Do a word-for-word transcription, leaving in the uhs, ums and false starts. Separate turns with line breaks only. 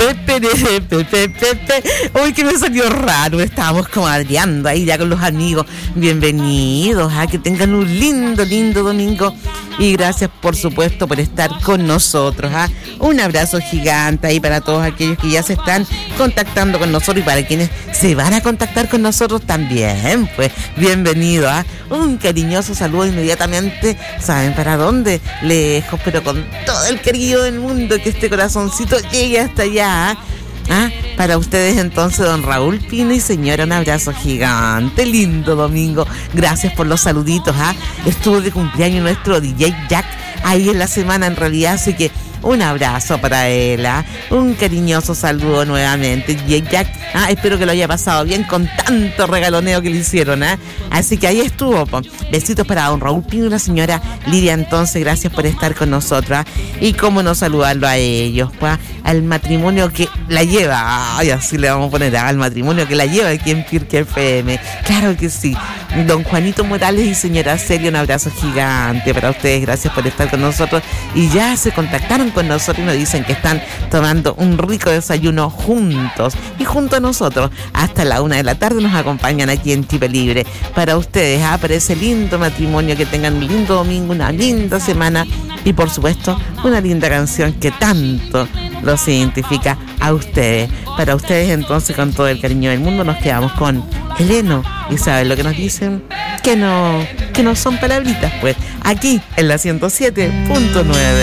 Pepe, Pepe, Pepe, Pepe. Uy, que me salió raro. Estábamos comadreando ahí ya con los amigos. Bienvenidos, ¿ah? Que tengan un lindo, lindo domingo. Y gracias, por supuesto, por estar con nosotros. ¿ah? Un abrazo gigante ahí para todos aquellos que ya se están contactando con nosotros y para quienes se van a contactar con nosotros también. Pues bienvenido. ¿ah? Un cariñoso saludo inmediatamente. ¿Saben para dónde? Lejos, pero con todo el cariño del mundo, que este corazoncito llegue hasta allá. ¿ah? ¿Ah? Para ustedes entonces, don Raúl Pino y señora, un abrazo gigante, lindo domingo, gracias por los saluditos. ¿ah? Estuvo de cumpleaños nuestro D J Jack ahí en la semana en realidad, así que un abrazo para él, ¿ah? Un cariñoso saludo nuevamente, D J Jack. ¿ah? Espero que lo haya pasado bien con tanto regaloneo que le hicieron. ¿ah? Así que ahí estuvo. Po. Besitos para don Raúl Pino y la señora Lidia. Entonces, gracias por estar con nosotros. ¿ah? Y cómo no saludarlo a ellos, pues, al matrimonio que la lleva. Ay, así le vamos a poner, ¿ah? Al matrimonio que la lleva aquí en Pirque F M. Claro que sí. Don Juanito Morales y señora Celia, un abrazo gigante para ustedes. Gracias por estar con nosotros. Y ya se contactaron con nosotros y nos dicen que están tomando un rico desayuno juntos y junto a nosotros hasta la una de la tarde nos acompañan aquí en Chip Libre para ustedes, ¿ah? Para ese lindo matrimonio, que tengan un lindo domingo, una linda semana y por supuesto una linda canción que tanto los identifica a ustedes. Para ustedes entonces, con todo el cariño del mundo, nos quedamos con Heleno. ¿Y saben lo que nos dicen? Que no, que no son palabritas, pues aquí en la ciento siete punto nueve.